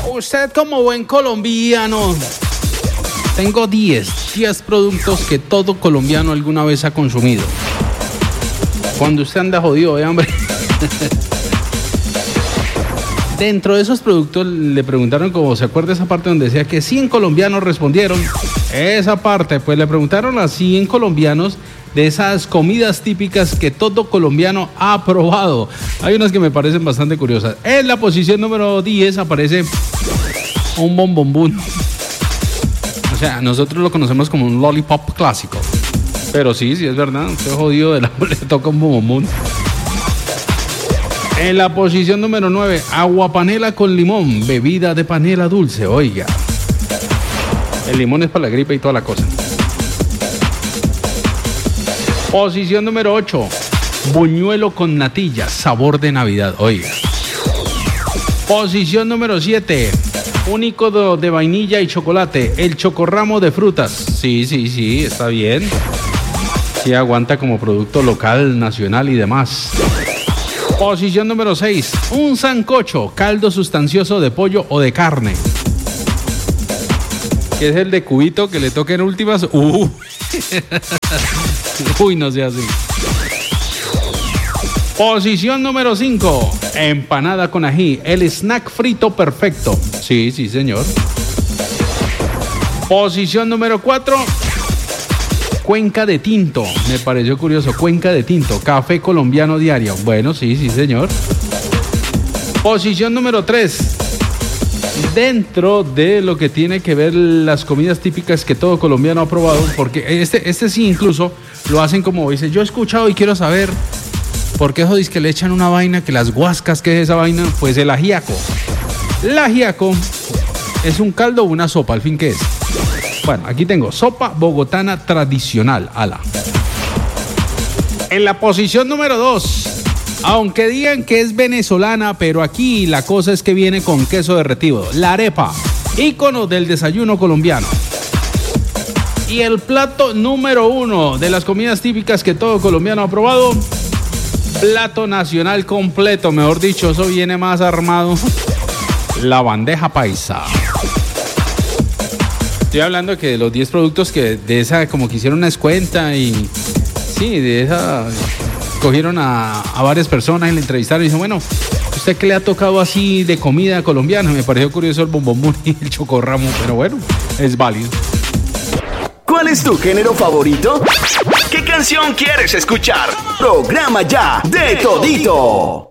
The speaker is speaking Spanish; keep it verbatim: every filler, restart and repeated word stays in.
Usted como buen colombiano, tengo diez productos que todo colombiano alguna vez ha consumido. Cuando usted anda jodido, ¿eh, hombre? Dentro de esos productos le preguntaron, como se acuerda esa parte donde decía que cien colombianos respondieron, esa parte, pues le preguntaron a cien colombianos de esas comidas típicas que todo colombiano ha probado. Hay unas que me parecen bastante curiosas. En la posición número diez aparece un bombombún. O sea, nosotros lo conocemos como un lollipop clásico. Pero sí, sí es verdad, usted jodido de la le toca un bombombún. En la posición número nueve, agua panela con limón, bebida de panela dulce, oiga. El limón es para la gripe y toda la cosa. Posición número ocho, buñuelo con natilla, sabor de Navidad, oiga. Posición número siete, único de vainilla y chocolate, el chocorramo de frutas. Sí, sí, sí, está bien. Sí aguanta como producto local, nacional y demás. Posición número seis, un sancocho, caldo sustancioso de pollo o de carne. Que es el de cubito que le toca en últimas. Uh. Uy, no sea así. Posición número cinco, empanada con ají, el snack frito perfecto. Sí, sí, señor. Posición número cuatro, cuenca de tinto. Me pareció curioso, cuenca de tinto, café colombiano diario. Bueno, sí, sí, señor. Posición número tres, dentro de lo que tiene que ver las comidas típicas que todo colombiano ha probado, porque este, este sí incluso lo hacen como dice, yo he escuchado y quiero saber por qué jodís que le echan una vaina, que las guascas, ¿qué es esa vaina? Pues el ajiaco. El ajiaco es un caldo o una sopa, al fin, ¿qué es? Bueno, aquí tengo sopa bogotana tradicional, ala. En la posición número dos, aunque digan que es venezolana, pero aquí la cosa es que viene con queso derretido, la arepa, ícono del desayuno colombiano. Y el plato número uno de las comidas típicas que todo colombiano ha probado, plato nacional completo, mejor dicho, eso viene más armado, la bandeja paisa. Estoy hablando que de los diez productos que de esa como que hicieron una escuenta y sí, de esa cogieron a, a varias personas y le entrevistaron y dicen, bueno, ¿usted qué le ha tocado así de comida colombiana? Me pareció curioso el bombombún y el chocorramo, pero bueno, es válido. ¿Cuál es tu género favorito? ¿Qué canción quieres escuchar? Programa ya de Todito.